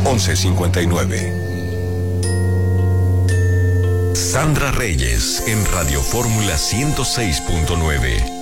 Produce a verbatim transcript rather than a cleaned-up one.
once cincuenta y nueve. Sandra Reyes en Radio Fórmula ciento seis punto nueve.